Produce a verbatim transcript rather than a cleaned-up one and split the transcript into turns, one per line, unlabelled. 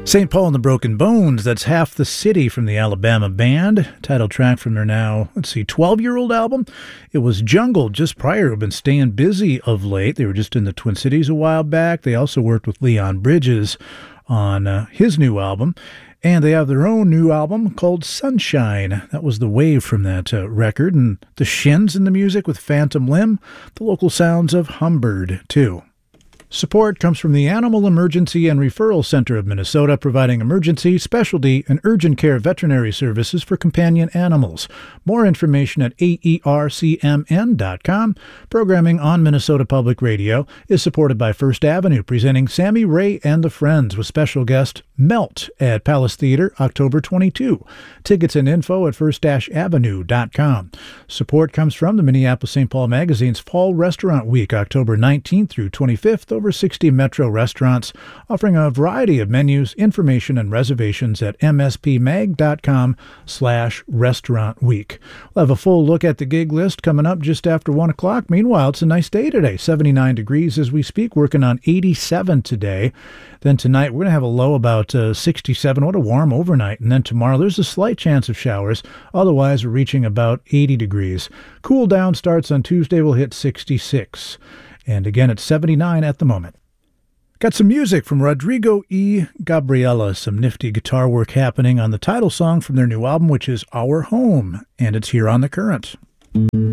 Saint Paul and the Broken Bones, that's Half the City from the Alabama Band. Title track from their now, let's see, twelve-year-old album. It was Jungle just prior. Have been staying busy of late. They were just in the Twin Cities a while back. They also worked with Leon Bridges on uh, his new album. And they have their own new album called Sunshine. That was the wave from that uh, record. And the Shins in the music with Phantom Limb. The local sounds of Humbird, too. Support comes from the Animal Emergency and Referral Center of Minnesota, providing emergency, specialty, and urgent care veterinary services for companion animals. More information at A E R C M N dot com. Programming on Minnesota Public Radio is supported by First Avenue, presenting Sammy Ray and the Friends with special guest Melt at Palace Theater, October twenty-second. Tickets and info at first avenue dot com. Support comes from the Minneapolis Saint Paul Magazine's Fall Restaurant Week, October nineteenth through twenty-fifth. Over sixty Metro restaurants offering a variety of menus, information, and reservations at m s p mag dot com slash restaurant week. We'll have a full look at the gig list coming up just after one o'clock. Meanwhile, it's a nice day today, seventy-nine degrees as we speak, working on eighty-seven today. Then tonight, we're going to have a low about uh, sixty-seven. What a warm overnight. And then tomorrow, there's a slight chance of showers. Otherwise, we're reaching about eighty degrees. Cool down starts on Tuesday. We'll hit sixty-six. And again, it's seventy-nine at the moment. Got some music from Rodrigo E. Gabriela, some nifty guitar work happening on the title song from their new album, which is Our Home, and it's here on The Current.